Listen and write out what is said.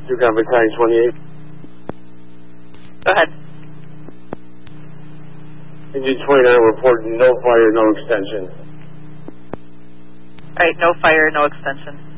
Yukon Battalion 28. Go ahead. Engine 29 reporting no fire, no extension. All right, no fire, no extension.